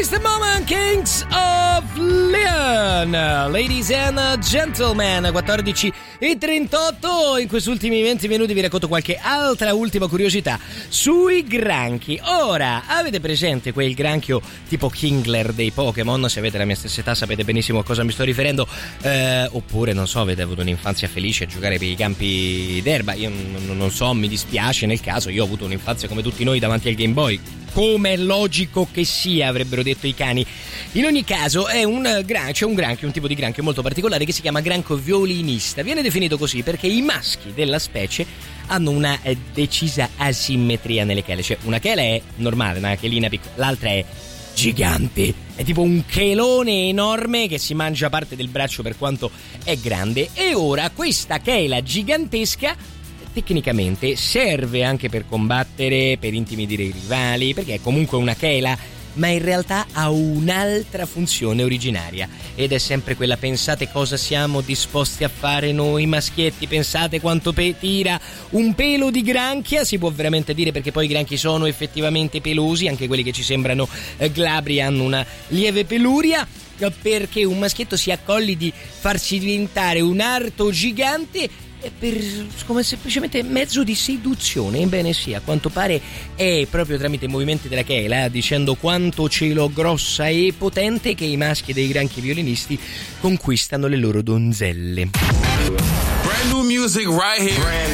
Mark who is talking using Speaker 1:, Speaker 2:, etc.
Speaker 1: the moment, Kings of Leon. Ladies and gentlemen, 14:38. In questi ultimi 20 minuti vi racconto qualche altra ultima curiosità sui granchi. Ora, avete presente quel granchio tipo Kingler dei Pokémon? Se avete la mia stessa età sapete benissimo a cosa mi sto riferendo. Oppure, non so, avete avuto un'infanzia felice a giocare per i campi d'erba. Io non so, mi dispiace nel caso. Io ho avuto un'infanzia come tutti noi davanti al Game Boy. Come è logico che sia, avrebbero detto i cani. In ogni caso c'è un granchio, un tipo di granchio molto particolare che si chiama granchio violinista. Viene definito così perché i maschi della specie hanno una decisa asimmetria nelle chele. Cioè una chela è normale, una chelina piccola, l'altra è gigante. È tipo un chelone enorme che si mangia parte del braccio per quanto è grande. E ora questa chela gigantesca tecnicamente serve anche per combattere, per intimidire i rivali, perché è comunque una chela, ma in realtà ha un'altra funzione originaria ed è sempre quella: pensate cosa siamo disposti a fare noi maschietti, pensate quanto tira un pelo di granchia, si può veramente dire, perché poi i granchi sono effettivamente pelosi, anche quelli che ci sembrano glabri hanno una lieve peluria, perché un maschietto si accolli di farsi diventare un arto gigante come semplicemente mezzo di seduzione. Ebbene sì, a quanto pare è proprio tramite i movimenti della chela, dicendo quanto cielo grossa e potente, che i maschi dei granchi violinisti conquistano le loro donzelle.
Speaker 2: Brand new music right here.